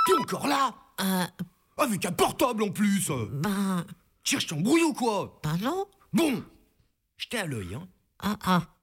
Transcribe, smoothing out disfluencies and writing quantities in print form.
T'es encore là? Avec un portable en plus. Ben Cherche ton brouillon ou quoi? non. Bon, jetez à l'œil, hein. Ah.